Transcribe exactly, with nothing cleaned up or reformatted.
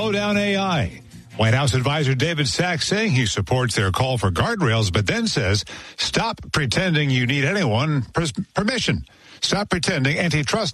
slow down A I. White House advisor David Sachs saying he supports their call for guardrails, but then says, stop pretending you need anyone permission. Stop pretending antitrust